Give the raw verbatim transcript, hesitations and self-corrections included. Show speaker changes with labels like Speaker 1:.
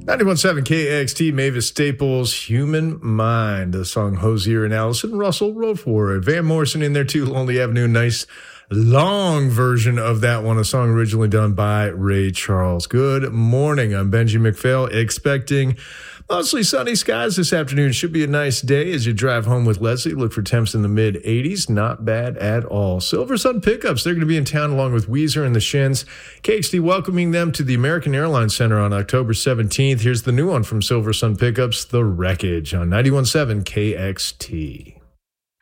Speaker 1: ninety-one point seven K X T, Mavis Staples, Human Mind. The song Hosier and Allison Russell wrote for it. Van Morrison in there too, Lonely Avenue. Nice long version of that one, a song originally done by Ray Charles. Good morning. I'm Benji McPhail, expecting mostly sunny skies this afternoon. Should be a nice day as you drive home with Leslie. Look for temps in the mid eighties. Not bad at all. Silver Sun Pickups, they're going to be in town along with Weezer and the Shins. K X T welcoming them to the American Airlines Center on October seventeenth. Here's the new one from Silver Sun Pickups, The Wreckage, on ninety-one point seven K X T.